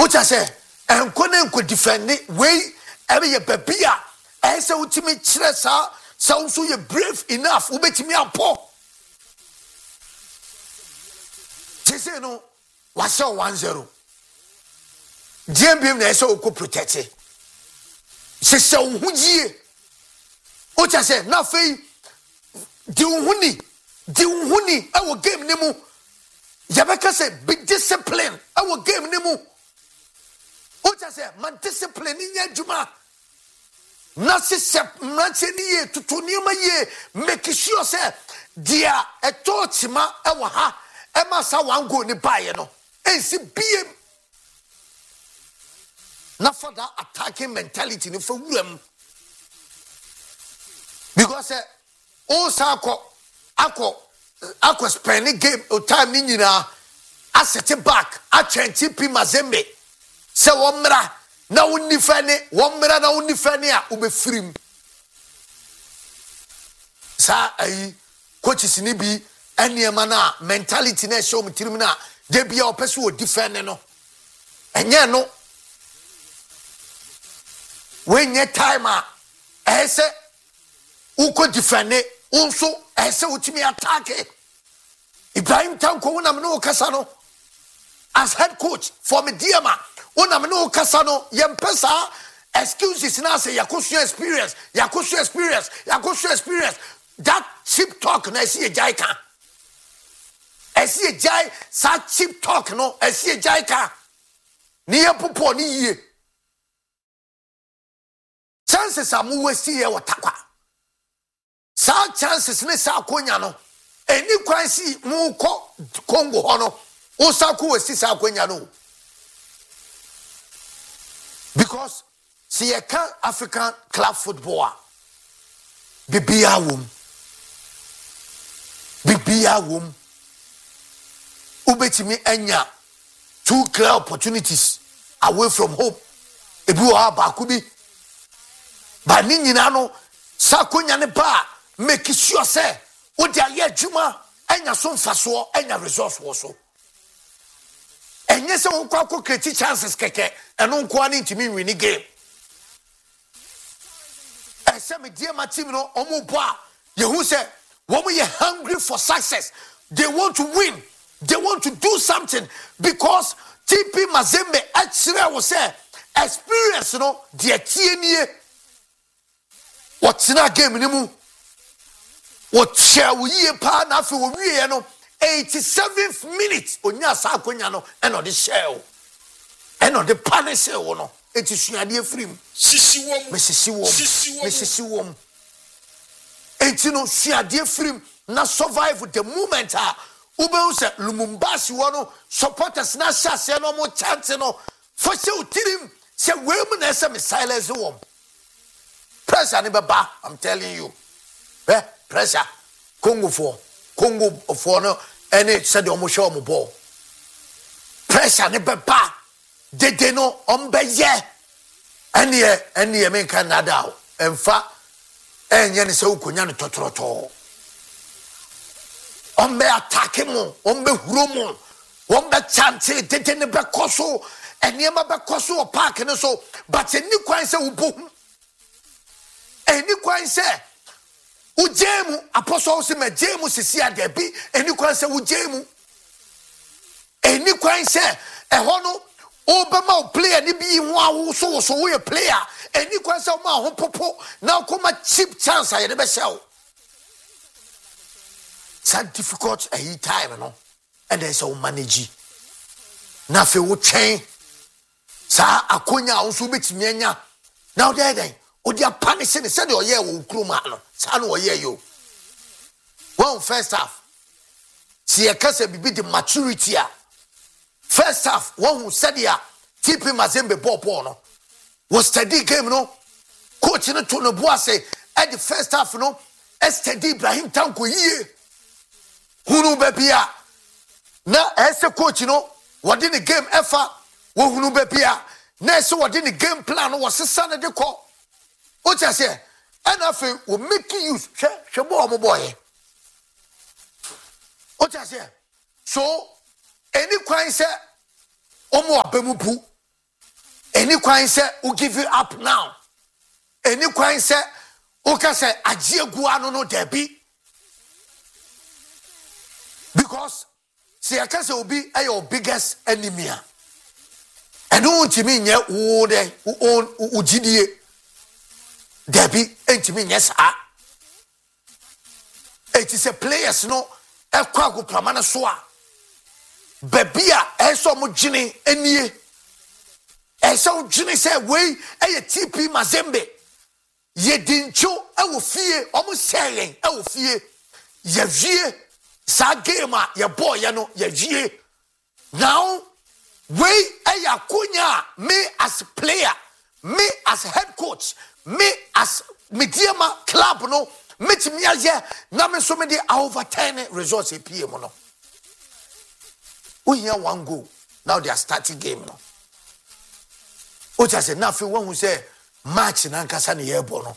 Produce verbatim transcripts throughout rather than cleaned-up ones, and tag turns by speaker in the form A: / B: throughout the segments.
A: Ocha say enkone nko defend we ebe ye babia e say utimi kire sa sa unso ye brave enough ubetimi apo tese no wa say one zero G M B M na say o ko protect se se unhujie ocha say na fei di unhuni di unhuni e wo game ne mu yabeka say be discipline e wo game ne mu ocha say man discipline ni adwuma na se se mranche ni ye tutu ni ma ye make sure say dia e touch ma e wo ha e ma sa wan go ni bae no ensi biem na for that attacking mentality ni for wuram because eh o sa akọ akọ akọ spend game o time ni nyina asset back a twenty P Mazembe se womra na wonni fane womra na wonni fane a obefrim sa ayi coaches ni bi eniema na mentality na show mtirim na de bia opese o defend no enye no when your time I say uko defend unso I say utimi attack Ibrahim Tanko una no kasano as head coach for me diama una no kasano yempesa excuses na say yakosu experience yakosu experience yakosu experience that cheap talk na see jaika I see a jai sa cheap talk no I see a jaika ni popo ni ye chances are mu wasi ye watakwa sa chances ne sa akonya no eni kwansi mu ko Congo hono o sa ko wasi sa akonya no because see a can African club footballer bibia wom bibia wom ubetimi anya two clear opportunities away from home ebi o aba kubi ba ni nyina no sakonya ne ba make sure say wo dia ye adwuma anya so mfaso anya resource wo so enye se wo kwa create chances keke eno nko ani ntimi win game ese me die ma team no omo bo a ye hu say wo mo ye hungry for success they want to win they want to do something because T P Mazembe actually was say experience no de tie nie what's in that game anymore? What shall we ye pa na fi wo wie no eighty-seventh minute onya sa akonya no eno de shell eno de punish wo no eti suade afrim sisi wom me sisi wom me sisi wom eti no suade afrim na survive the moment a ube se Lumumbashi wo no supporters na shase no mo chance no for se utirim se wem na se me silence wom pressure ni baba I'm telling you eh pressure Congo for Congo for no any said omo show omo ball pressure ni baba dede no ombeye any any men Canada emfa enye ni se ukonya ni totoroto ombe attack mo ombe huro mo ombe chance dede ni be koso eniema be koso o park ni so but ni kwan se ubo eni kwan se ujemu apostle se me jemu sisi adebi eni kwan se ujemu eni kwan se eho no obema o player ni bi hu awo so so we player eni kwan se ma ho popo na koma cheap chance aye de be sell so difficult a time no and there's so manage na fe wo twen sa akonya wo so betimi anya now there then odia punish ne said oye wo kroma no sa no oye yo one first half see a kase bibi the maturity a first half one who said ya T P Mazembe ball ball no was steady game no coach no to no boase at the first half no steady Ibrahim Tanko yie hunu bebia na ese coach no what in the game efa wo hunu bebia na ese what in the game plan no was sesa de ko o cha say and afi we make use hwe hwe bo omo boy o cha say so any kwan say omo abamupu any kwan say who give you up now. Any kwan say who can say ajie guano no debi. Because see I can say will be your biggest enemy. And who to me nye who de who own who gidie debi enti me yes ah. It is a players no e kwa go pramana so a babia e so mo gene enie e so gene say we e T P Mazembe ye dincho e wo fie omo selen e wo fie ye vie sa game a ye boy ye no ye vie now we e yakunya me as player me as head coach me as Mediama club no meet me as na me so me dey overturn results a P M no. We hear one goal. Now they are starting game no. O just say na fi one who say match na nkasa ne yebo no.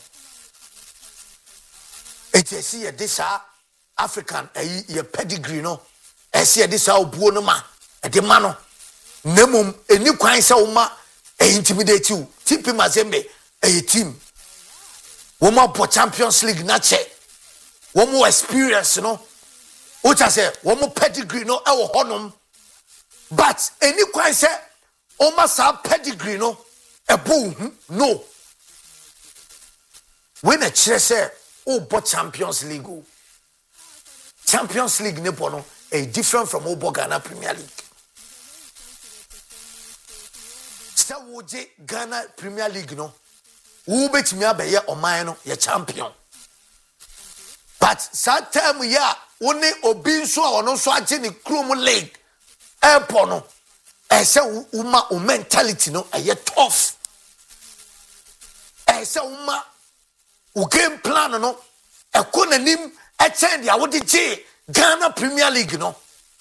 A: E je see this African eh ye pedigree no. E see this obuo no ma. E de ma no. Nemum eni kwan say wo ma e intimidate you. T P Mazembe e team. Woman for Champions League na che. One more experience, you know. Which I say, one more pedigree, no, our honor. But any quite say, almost our pedigree, no, a boom, no. When a chair say, oh, but Champions League, Champions League, Nepono, a different from Obo Ghana Premier League. Sawoje Ghana Premier League, no. Who bet me abe ye omano ye champion. But that time ya only obi so a ono so age ni krom league. Airpo no. E say uma o mentality no e tough. E say uma o game plan no e ko nanim e chen dia wo di Ghana Premier League no.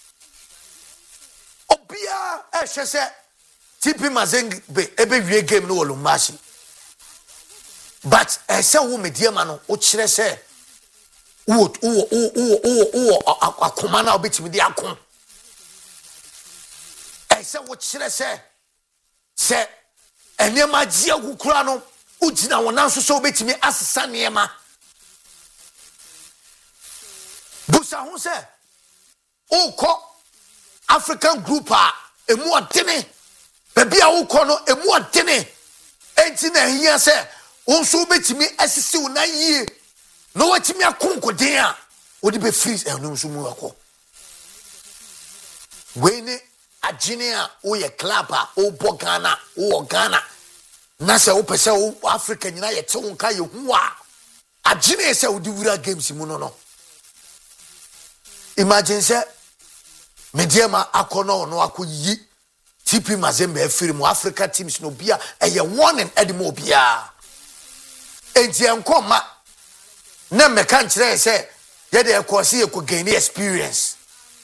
A: Obia e hwe se T P Mazembe ebe wie game no Olumbashi. But I say who Mediama no o kire say wo wo wo wo wo akoma na obetimi di akon. I say wo kire say say enema gie agukura no ugina wona so so obetimi asesa nema. Busa hu say o ko African group a emu odene baby a wo ko no emu odene enti na hia say onso betimi asisi una yie no watimi akonkoden a odi be freeze enum so mu akọ we ne agene a o ye club a o bo Ghana o Ghana na se o pese o Africa nyina ye te wonka ye hu a agene se odi wura games mu no no imagine say Mediama akono no akoyi T P Mazembe afiri mu Africa teams no bia eye warning edimo bia enti enkoma na meka nkyere se ye de ekosi e ko gain experience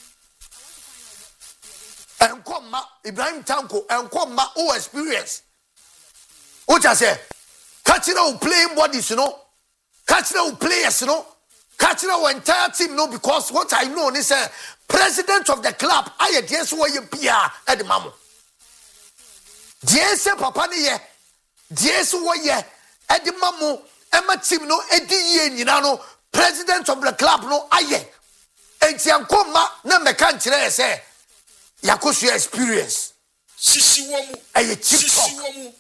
A: enkoma Ibrahim Tanko enkoma o experience o ja say catching o playing bodies you know catching o players you know catching o entire team no because what I know is say president of the club aye dey so ye bia e de mamo dey say papa ne ye dey so ye edi mamu ema team no edi ye nyina no president of the club no aye enti ankoma na meka nkire say yakosu experience
B: sisi womu
A: aye cheap talk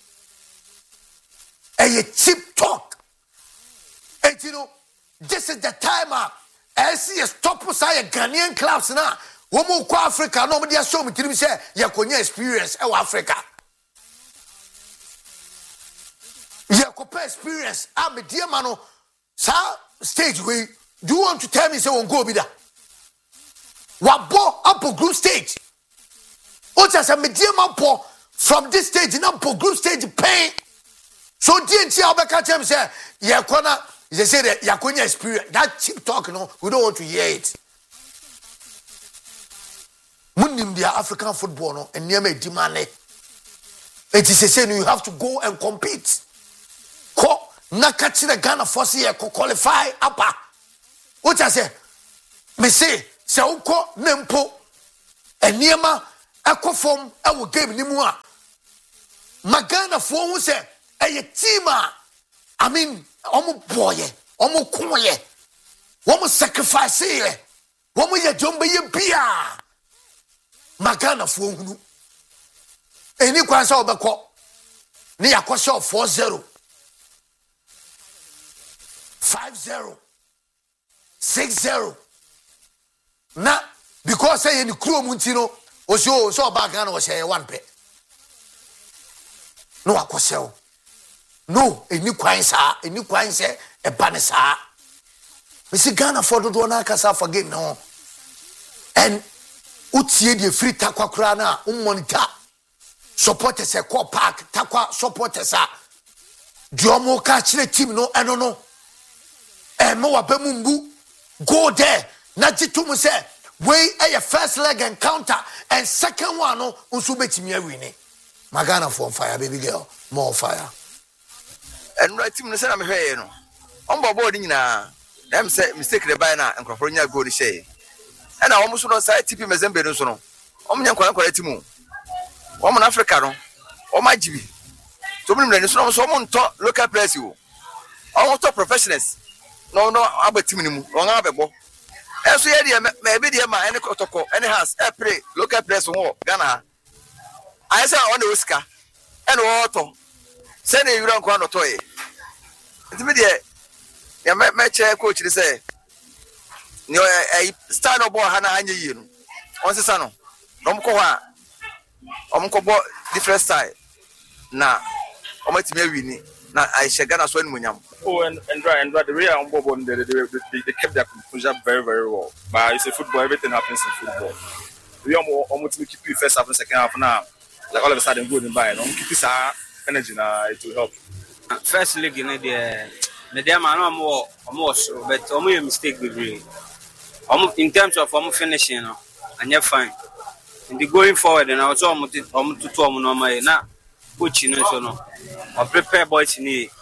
A: aye cheap talk enti no this is the time a I see a stop say Ghanaian clubs na womu ko Africa no mo dia show me tirim say yakonya experience e Africa. Yeah, compare experience. I'm a dear man. Sa stage way. Do you want to tell me say won't go be there? What bo up a group stage? What just a dear man from this stage in up group stage pain. So D N T Albert Chem say yeah corner. They say that yakonya experience. That cheap talk, no, we don't want to hear it. Mundim dia African football no and near me demand it. It is a saying you have to go and compete. Ko na catch the Ghana force here ko qualify apa. What I say? Me say se uko nempo eniema akofom e wo game ni mu a Magana for who say a teamer. I mean, omu boy, omu koye, omu sacrifice, omu ye jombe ye bia. Magana for who any kwansa obeko ni yakosho four zero five zero six zero na because say any crew muntino osho so bagana o say one pe no akosho no any kwansa any kwansa e banisa we see Ghana for do na kasa for game no and utie the free takwa kura na um monitor supporters e call park takwa supporters a diomo ka chire team no eno no e me wa bemumbu go there na jitum say we a first leg encounter and second one no unso betimi awini Magana for fire baby girl more fire
B: and right team no say na me hwe no on board nyina dem say mistake the buy na enkrofo nya go ni shey and na omo so no side T P Mazembe no so no omo nya nkwa nkwa team omo na Africa no omo agibi to me no so so omo nto local players wo omo to professionals no no aba team ni mu won abebo eso ye de me be de ma ene kotoko ene has e play local players wo Ghana I say on the Oscar and water send you don't go no toy it me de ya me check coach dey say ni e start no ball ha na anya yi no on se sa no no mko ha omko bo different style na omati me wini na I share Ghana so anymunyam.
C: Oh, and and right and right the real on board they, they, they, they kept their composure very very well. But it's a football, everything happens in football. We are almost keep you first half and second half now. Like all of a sudden good and buy. No keep this energy now it will help.
D: First league in the the damn I know more more so, but only a mistake we bring. Almost in terms of almost finishing, you know, and you're fine. In the going forward, and I was almost almost to two on my now. Coaching so no or prepare boys in the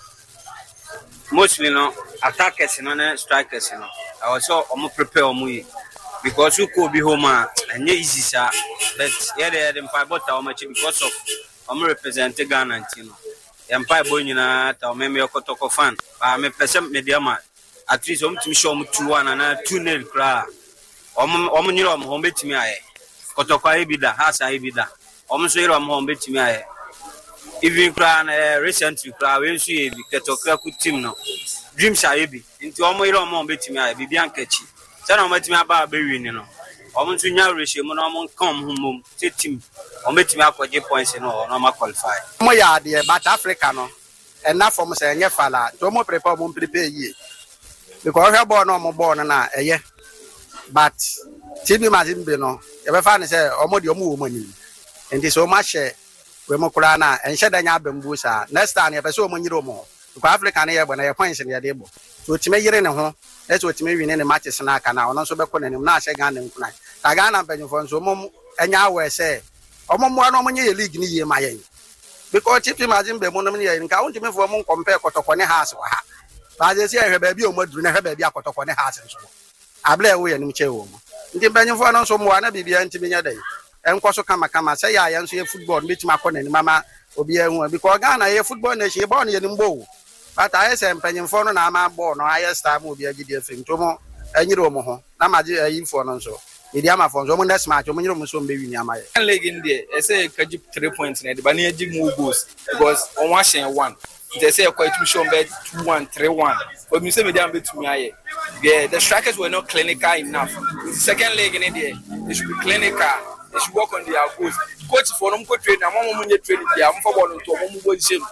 D: mostly no attackers you know strikers you know I also almost prepare omu because you could be home and easy sir but yeah they them five but how much because of I'm represent Ghana you know empire boy you know to me me okotoko fan but me person media man at least um to show me two one and two nil kra um um nyiro um home betimi aye kotoko aye bi da ha sai bi da um so yiro um home betimi aye even cry uh, recently cry when she be ketokra ku team no dream sha be nti omo ire omo betimi a bibia nkachi se na omo betimi aba be win no omo ntu nya reshe mu no omo come home team omo betimi akwaje points no no ma qualify
E: omo ya de but Africa no enough for me say nye fala to omo prepare omo prepare yi because we born no omo born na eye but T P Mazembe no e be fa ne say omo de omo wo mani nti so ma share we mokura na enhye danya abambu sa next time ye pese o monyiro mo ko Africa na ye bo na ye points ne ye de bo so time yire ne ho e so time wi ne ne matches na aka na ono so be ko nanim na ahye Ghana nkuna ta Ghana mpanyufo nso mom enya awe se omommo na omonye ye league ni ye ma ye because T P Mazembe mo no ne ye nka wonti me fo mo compare kotoko ne house wa ha ba je se ye hwe ba bi o maduru na hwe ba bi akotoko ne house nso abla wo ye nim che wo mo ndi mpanyufo no so mo wa na bibia ntimi nya dai enkoso kama kama say ya yanso ye football metima akọ na mama obi ehun because Ghana ye football na she ball na ye nimbo but I say mpanyimfo no na ama ball no aye star mo obi agidi afim to mo anyiro mo ho na maji ayimfo no nso media ma fo nso mo next match mo nyiro mo so mbe wini amaye
C: league in there I say kaji three points na de ba na agi mo goals because on one shen one they say quite to show bet two one three one but me say media am betumi aye yeah the strikers were not clinical enough the second leg in there they should be clinical. They should work on their goals. Coach for them coach train. I'm on my training. I'm for ball to I'm going to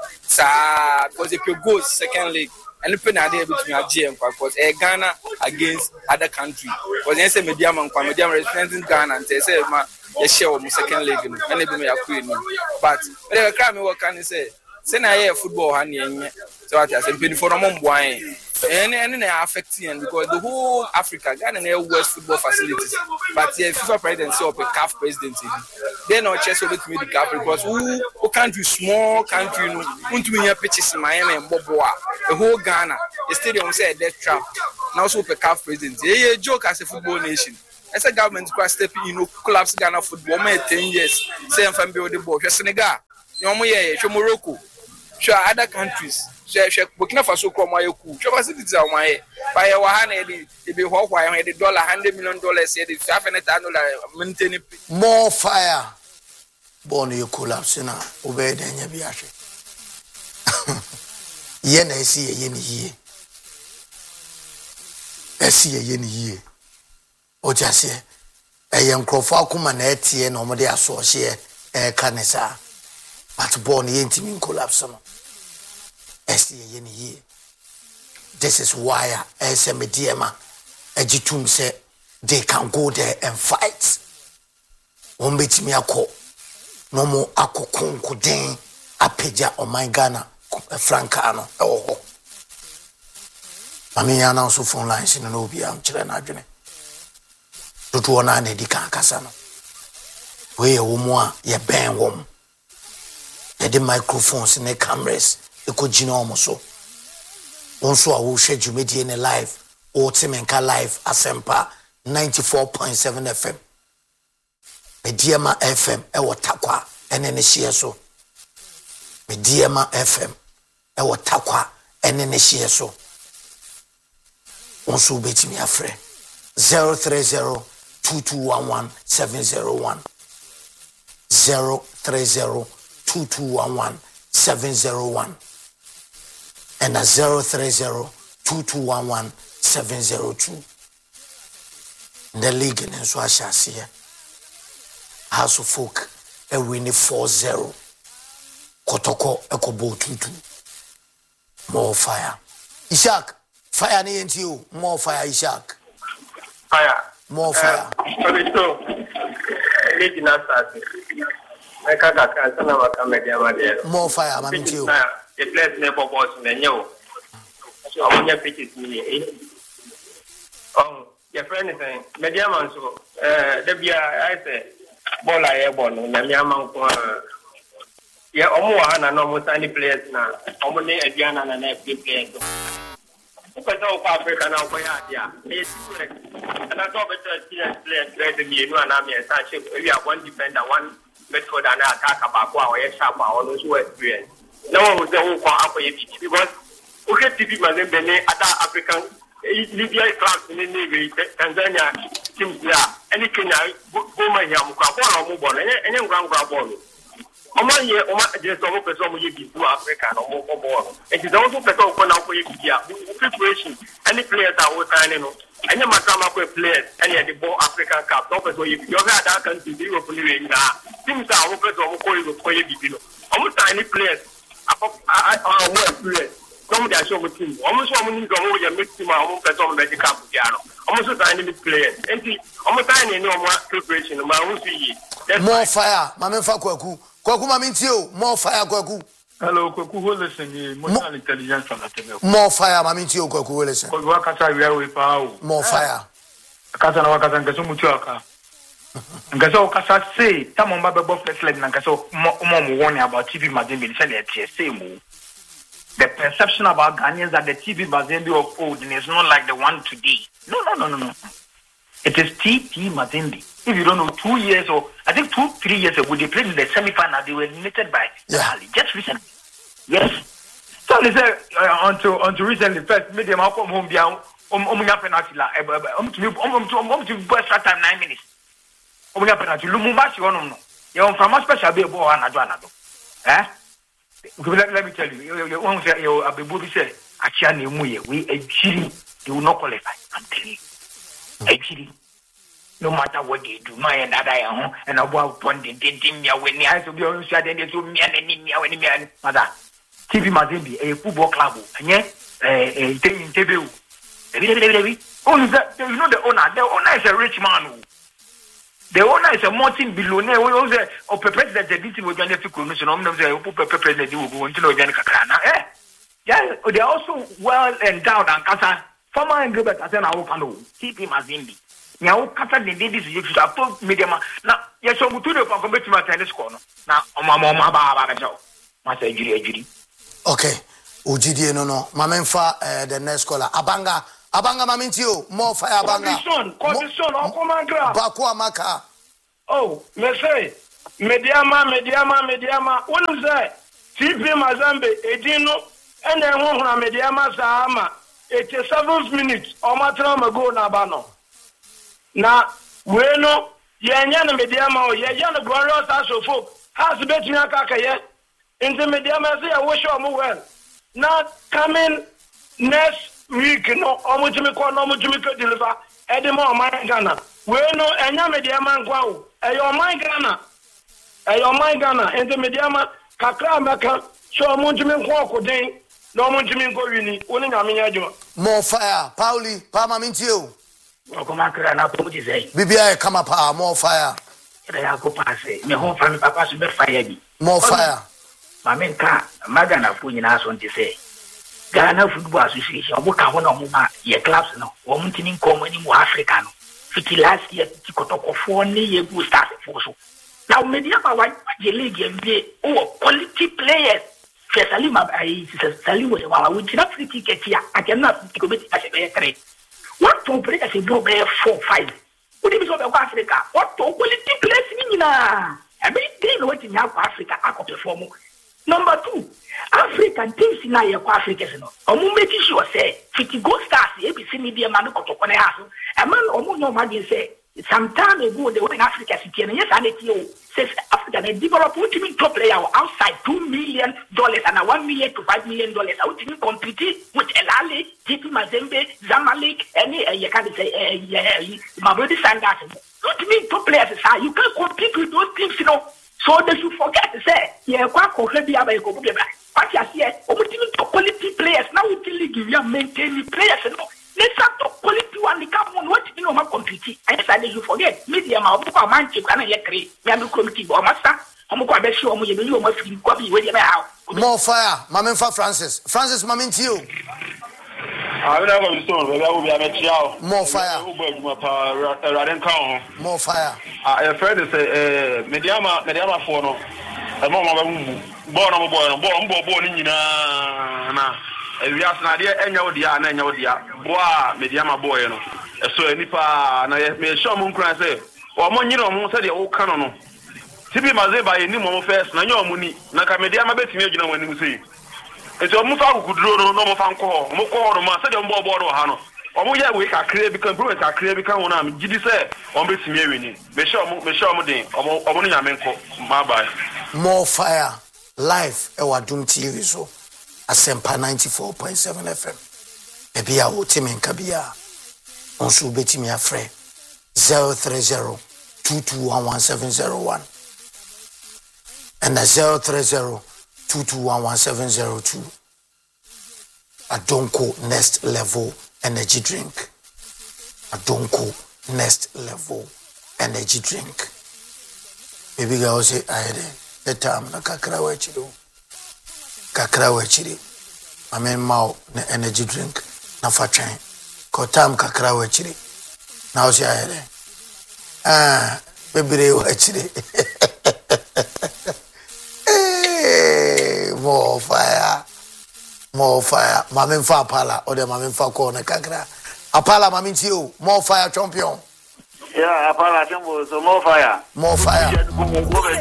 C: sa because they play goals second leg and the penalty able to me G M because Ghana against other country. Because they say media man, media representing Ghana and they say ma they share on second leg and they be me a queen. But they cry me what can you say? Say na here football honey. So I say penny for them on wine. And and they are affecting because the whole Africa Ghana have worst football facilities, but the FIFA presidency of a C A F presidency, they not just over to me the C A F because who who country small country you know, want to win pitches in Miami and Boboa, the whole Ghana, the stadium say death trap. Now so the C A F presidency, a joke as a football nation. As a government, step in, you know, collapse Ghana football, man, ten years, say I'm from the ball, Senegal. nyomo ye hwe Morocco hwe other countries hwe hwe Burkina Faso kro mo ayeku hwe facilities a mo aye ba ye wa ha na e e be ho kwa ye dollar one hundred million dollars e de five hundred thousand dollars maintain
A: more fire born you collapse na obey the nya bi ahwe ye na esi ye ye ni ye esi ye ye ni ye o jase e ye nkrofo akoma na etie na omode aso hye e kanisa but born ye ntimi collapse no esi ye ye ni ye. This is why S M D M agitum say they can go there and fight. One bit me ako no more akokonko den apeja o my Ghana Francano oh mami ya na so phone lines in no bi am kire na adwene tutu ona na di kan kasa no we ye wo mu a ye ben wom ye the microphones ne cameras e ko gina omo so onso a wo hwe dwumedie ne live o temenka live asempa ninety-four point seven F M Mediema F M e wotakwa ene ne hye so Mediema F M e wotakwa ene ne hye so onso betimi afre zero three zero two two one one seven zero one zero three zero two two one one seven zero one and a zero three zero two two one one seven zero two. The league in Swashas here. House of Folk a winning four zero. Kotoko Ekobo two two. More fire. Ishak, fire near you. More fire, Ishak.
F: Fire.
A: More fire.
F: Okay, so late in our I can't come
A: more fire, I'm you.
F: The place never was in the new. So I want to pitch it me. Oh, your friend is saying, Mediaman, so, uh, the beer, I say, Bola Airborne, and Yamam, yeah, almost and almost any players now. Only a Diana and a few players. Because all Africa now, yeah, and I thought that players played the game, and I'm a such we have one defender, one midfield, and attack about our sharp, all those who experience. No one was the whole because okay, T V Mazembe, other African Libya clubs in the Navy, Tanzania, teams there, any Kenya, Boma Yamuka, or Mubon, and then Grand Grabon. Oma ye, Oma just over person will be to Africa or more. It is also better for now for you preparation. Any players are all signing up. Any Matama players, any of the ball African Cup, no person you have that country zero for you. Things are open to call for you. Almost any players. I I I some they show team. Almost one minute ago, we make team. Almost person medical piano. Almost any players. And almost any no more preparation.
A: More fire, Mamma Kwaku. Kwaku Mamintio, more fire, Kwaku.
G: Hello, Kwaku, who listen to emotional intelligence from the table.
A: More fire, Mamintio, Kwaku, listen.
G: Wakata, we are with power.
A: More fire.
G: Katana Wakatan Kasumuchaka. And Gaso Kasa say, Tamon Baba Buffett Leg Nankaso, Mom warning about T V Mazembe, said at T S A. The perception about Ghanaians that the T V Mazembe of old is not like the one today. No, no, no, no, no. It is T P Mazembe. If you don't know, two years or I think two, three years ago, they played in the semi-final. They were eliminated by
A: yeah.
G: Ali just recently. Yes. So they said uh, until until recently, first made them come home down. Um, um, penalty la. Um, to um, to um, to extra time nine minutes. Um, penalty. Lumumbashi one no. You from a special be bo na do anado. Eh? Let, let me tell you. You you want say you abebu bi say achia na emu ye we ejiri they will not qualify. I'm telling you. Ejiri. No matter what they do, my and that I am, and about one day, they did me when I to be on shot and they to me and me when me and mother. T V Mazembe, a football club, and yet, a thing table. Oh, you know the owner, the owner is a rich man. The owner is a multi billionaire. We also or president the meeting with Johnny Commission, I'm not saying president you will go into Johnny Kakana. Eh? Yeah, they are also well endowed and Kasa. Former and Gilbert Asena Okano, T V Mazembe. Now, Kata the ladies you should have told me them. Now, yes, so we do the combat to my tennis corner. Now, Mama Baba, my jury.
A: Okay, Ujidi no no, Mamenfa, the next caller, Abanga, Abanga Mamintio, more fire Abanga.
F: Condition, condition, oh, come on,
A: Bakua Maka.
F: Oh, let's say, Mediama, Mediama, Mediama. What is that? T P Mazembe, Edino, and then one from Mediama Sahama. eighty-seventh minute, or Matram ago Nabano. Now, we know, Yanyana Mediama, Yanyana Glorious Asofo, has bet me a caca, into Mediama, say, I wish you more well. Now, coming next week, no, almost to me, almost to me, deliver, Edimo, my Ghana. We know, and Mediama, wow, and your my Ghana. Ayo my Ghana and the Mediama kakra maka so omunjimi nko kodin na omunjimi nko wini woni nyame yajo
A: more fire Pauli pa ma mentio
G: okoma kra na pomuti sei
A: bibia e kama pa more fire
G: ida ya ko passe me ho fa me papa so be fire bi
A: more fire
G: ma men ka magana fu nyina so nti sei Ghana Football Association obuka ho na omu ma ye clubs no omuntini nko mani mu Africa no fiti last year ti kotokofo ne ye bu stars fo so. Now, Mediama why the league and the oh quality players. Salima I Salim was a which not free ticket here. I cannot go as a trade. What to play as a blue bear four five? What is over Africa? What to quality players in a every day waiting out Africa I could perform. Number two, African teams in Africa no. Omu make sure say fifty gold stars A B C media man ko to kone haso. A man omu no imagine say some time ago they were in Africa city and yes and it says Africa they develop ultimate top player outside two million dollars and a one million to five million dollars ultimate compete with El Ali, T P Mazembe, Zamalek, any uh, you can say uh, Mamelodi Sundowns. Ultimate top players say you can't compete with those teams, you know. So they should forget to say yeah, kwa ko hebi aba ko be ba. What you say, ultimate quality players now we league you maintain players, you know. Let's have to quality one come on what you know how compete. I decided you forget. Media ma obu kwa manchi kana ye create. Ya no committee o masa. Omo kwa be sure omo ye be omo free kwa bi we dey how.
A: More fire. Mamenfa Francis. Francis Mamintio.
H: I will never stone. We will be a match.
A: More fire. More fire.
H: I friend is a Mediama Mediama for no. A mama born on born born born in na. We are not there, and your dear, and your dear, boa, Mediama boy. So, Nipa, and I may show Munkran say, or Monino Mon said the old canon. Tipi Mazeba, a new moment first, and your money, Naka Mediama bet me, you know, when you see. It's your Mufa could draw no more fan call, Moko, or Master on board or Hano. Or Moya, we can create become prove a clear become one arm. Did you say, on Betty Mary? Be sure, be sure, Modin, or Monia Menko, my bye.
A: More fire, life, our Doom T V so. Asempa ninety-four point seven F M. Ebia wo timi nkabia. Onso betimi afre zero three zero two two one one seven zero one and zero three zero two two one one seven zero two. Adonko Next Level Energy Drink. Adonko Next Level Energy Drink. Baby girl say ayede. The time na kakra we chido. Kakra we chiri. I mean mau na energy drink na fa twen. Ko tam kakra we chiri. Now say ayede. Ah, bebere we chiri. Hey, more fire. More fire. Mame fa pala or the mame fa ko na kakra. Apala mame ntio, more fire champion.
I: Yeah, apala champion, so more fire.
A: More fire.